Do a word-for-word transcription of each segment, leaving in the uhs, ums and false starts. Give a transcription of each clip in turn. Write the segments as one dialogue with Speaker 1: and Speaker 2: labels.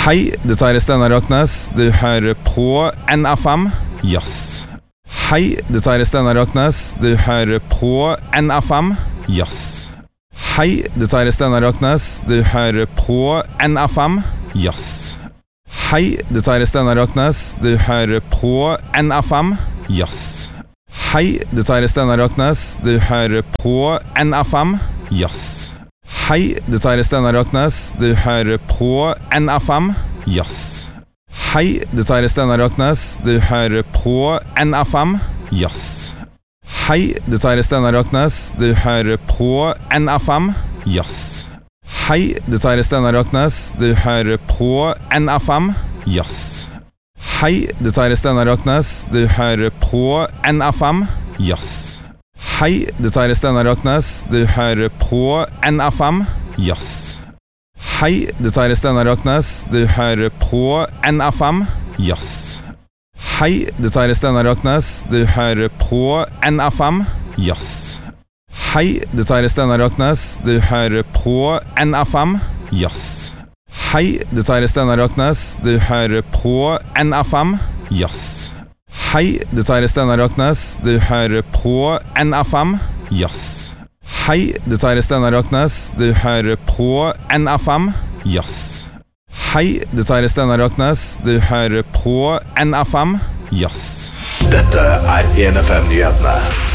Speaker 1: Hei, dette er Steinar Raknes. Du hører på N F M Jazz. Hei, dette er Steinar Raknes. Du hører på N F M Jazz. Hei, dette er Steinar Raknes. Du hører på N F M Jazz. Hei, dette er Steinar Raknes. Du hører på N F M Jazz. Hei, dette er Steinar Raknes. Du hører på N F M Jazz. Hei, dette er Steinar Raknes. Du hører på N F M Jazz. Hei, dette er Steinar Raknes. Du hører på N F M Jazz. Hei, dette er Steinar Raknes. Du hører på N F M Jazz. Hei, dette er Steinar Raknes. Du hører på N F M Jazz. Hei, dette er Steinar Raknes. Du hører på N F M Jazz. Hei, dette er Steinar Raknes. Du hører på N F M Jazz. Hei, dette er Steinar Raknes. Du hører på N F M Jazz. Hei, dette er Steinar Raknes. Du hører på N F M Jazz. Hei, dette er Steinar Raknes. Du hører på N F M Jazz. Hei, dette er Steinar Raknes. Du hører på N F M Jazz. Hei, dette er Steinar Raknes. Du hører på N F M Jazz. Hei, dette er Steinar Raknes. Du hører på N F M Jazz. Hei, dette er Steinar Raknes. Du hører på N F M Jazz.
Speaker 2: Dette er N F M-nyhetene.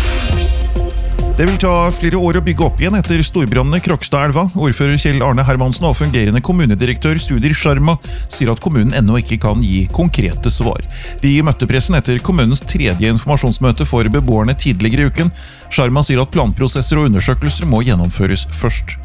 Speaker 3: Det vil ta flere år å bygge opp igjen etter storbrannene i Krokstadelva. Ordfører Kjell Arne Hermansen og fungerende kommunedirektør Sudir Sharma sier at kommunen ennå ikke kan gi konkrete svar. De møtte pressen etter kommunens tredje informasjonsmøte for beboerne tidligere i uken. Sharma sier at planprosesser og undersøkelser må gjennomføres først.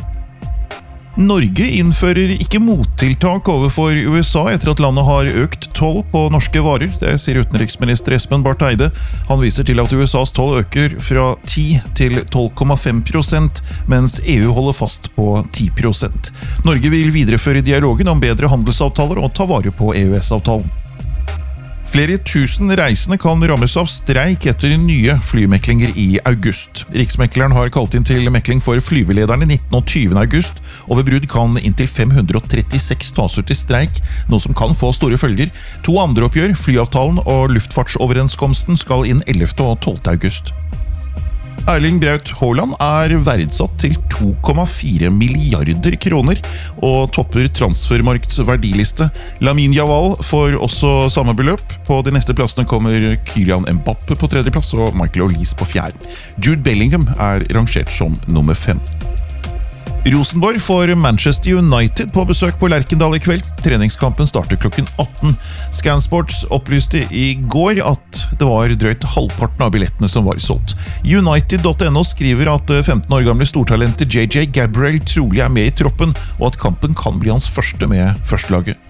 Speaker 3: Norge innfører ikke mottiltak overfor U S A etter at landet har økt toll på norske varer. Det sier utenriksminister Espen Barth Eide. Han viser til at U S A's toll øker fra ti til tolv komma fem prosent, mens E U holder fast på ti prosent. Norge vil videreføre dialogen om bedre handelsavtaler og ta vare på E U S-avtalen. Flere tusen reisende kan rammes av streik etter nye flymeklinger i august. Riksmekleren har kalt inn til mekling for flyvelederne nittende og tyvende august, og ved brudd kan inntil fem hundre og trettiseks tas ut i streik, noe som kan få store følger. To andre oppgjør, flyavtalen og luftfartsoverenskomsten, skal inn ellevte og tolvte august. Erling Braut Haaland er verdsatt til to komma fire milliarder kroner og topper transfermarkts verdiliste. Lamine Yamal får også samme beløp. På de neste plassene kommer Kylian Mbappé på tredje plass og Michael Olise på fjerde. Jude Bellingham er rangert som nummer fem. Rosenborg får Manchester United på besøk på Lerkendal i kveld. Treningskampen starter klokken atten. Scansports opplyste i går at det var drøyt halvparten av billettene som var solgt. United punktum no skriver at femten år gamle stortalentet J J Gabriel trolig er med i troppen, og at kampen kan bli hans første med førstelaget.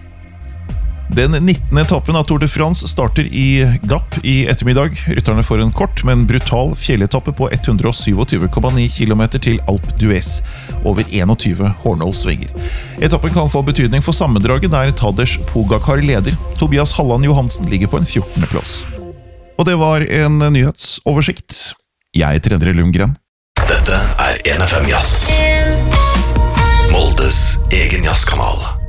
Speaker 3: Den nittende etappen av Tour de France starter i Gap i ettermiddag. Rytterne får en kort, men brutal fjelletappe på hundre og syttisju komma ni kilometer til Alpe d'Huez, over tjueen hårnålsvinger. Etappen kan få betydning for sammendraget der Tadej Pogacar leder. Tobias Halland Johansen ligger på en fjortende plass. Og det var en nyhetsoversikt. Jeg heter Endre Lundgren.
Speaker 2: Dette er N F M Jazz. Moldes egen jazzkanal.